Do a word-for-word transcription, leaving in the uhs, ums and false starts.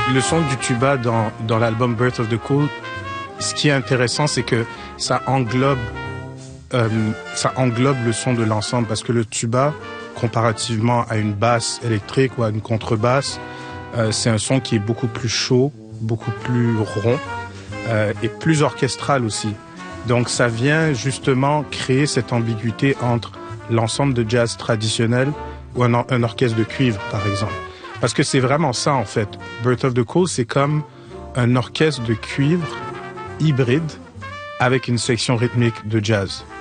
le son du tuba dans, dans l'album Birth of the Cool, ce qui est intéressant, c'est que ça englobe, euh, ça englobe le son de l'ensemble, parce que le tuba, comparativement à une basse électrique ou à une contrebasse, euh, c'est un son qui est beaucoup plus chaud, beaucoup plus rond euh, et plus orchestral aussi. Donc ça vient justement créer cette ambiguïté entre l'ensemble de jazz traditionnel ou un, un orchestre de cuivre, par exemple. Parce que c'est vraiment ça, en fait. Birth of the Cool, c'est comme un orchestre de cuivre hybride avec une section rythmique de jazz.